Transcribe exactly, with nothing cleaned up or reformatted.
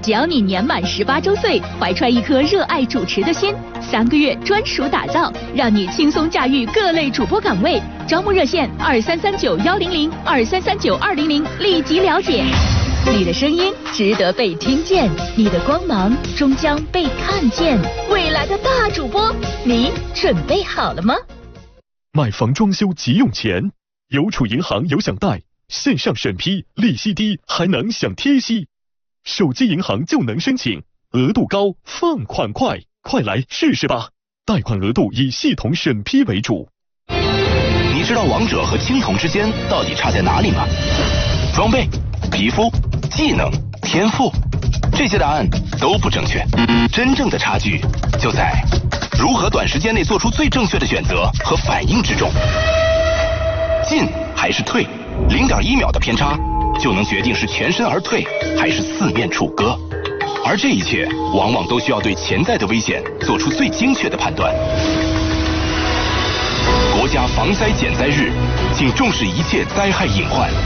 只要你年满十八周岁，怀揣一颗热爱主持的心，三个月专属打造，让你轻松驾驭各类主播岗位。招募热线二三三九幺零零二三三九二零零，立即了解。你的声音值得被听见，你的光芒终将被看见。未来的大主播，你准备好了吗？ 买房装修急用钱，邮储银行有享贷，线上审批，利息低，还能享贴息。手机银行就能申请，额度高，放款快，快来试试吧！贷款额度以系统审批为主。 你知道王者和青铜之间到底差在哪里吗？装备、皮肤、技能、天赋，这些答案都不正确。真正的差距就在如何短时间内做出最正确的选择和反应之中。进还是退，零点一秒的偏差就能决定是全身而退还是四面楚歌。而这一切往往都需要对潜在的危险做出最精确的判断。国家防灾减灾日，请重视一切灾害隐患，